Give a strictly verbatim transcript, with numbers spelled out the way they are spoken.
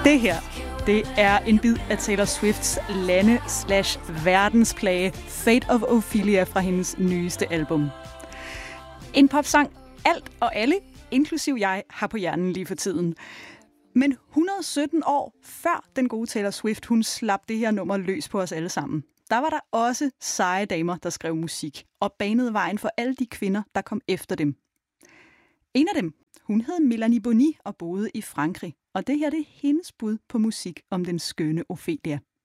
Det her, det er en bid af Taylor Swifts lande slash verdensplage Fate of Ophelia fra hendes nyeste album. En popsang, alt og alle, inklusiv jeg, har på hjernen lige for tiden. Men et hundrede og sytten år før den gode Taylor Swift, hun slap det her nummer løs på os alle sammen, der var der også seje damer, der skrev musik og banede vejen for alle de kvinder, der kom efter dem. En af dem, hun hed Melanie Bonny og boede i Frankrig, og det her det er hendes bud på musik om den skønne Ophelia.